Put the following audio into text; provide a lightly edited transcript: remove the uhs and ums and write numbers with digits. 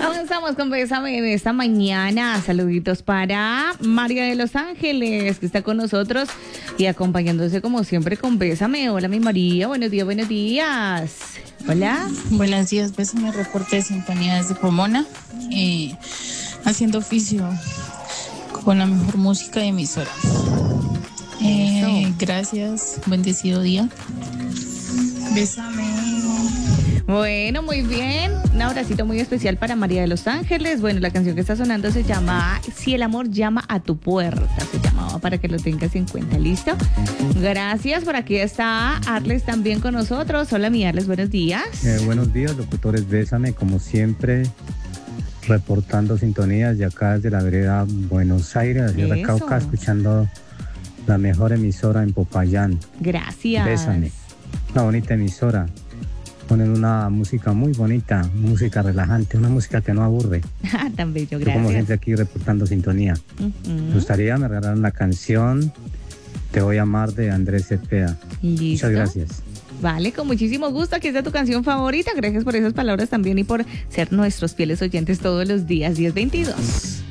Avanzamos con Bésame en esta mañana. Saluditos para María de Los Ángeles, que está con nosotros y acompañándose como siempre con Bésame. Hola, mi María. Buenos días, buenos días. Hola. Buenos días, Bésame, reporte de sintonía desde Pomona. Haciendo oficio con la mejor música de emisora. Gracias, bendecido día. Bésame. Bueno, muy bien. Un abracito muy especial para María de Los Ángeles. Bueno, la canción que está sonando se llama Si el amor llama a tu puerta. Se llamaba para que lo tengas en cuenta. ¿Listo? Gracias. Por aquí está Arles también con nosotros. Hola, mi Arles, buenos días. Buenos días, locutores. Bésame, como siempre, reportando sintonías de acá desde la vereda Buenos Aires, de Cauca, escuchando la mejor emisora en Popayán. Gracias. Bésame. Una bonita emisora. Ponen una música muy bonita, música relajante, una música que no aburre. Tan bello, gracias. Yo como siempre aquí reportando sintonía. Me gustaría me regalaran la canción Te voy a amar de Andrés Cepeda. ¿Listo? Muchas gracias. Vale, con muchísimo gusto. Aquí está tu canción favorita. Gracias por esas palabras también y por ser nuestros fieles oyentes todos los días. 10:22.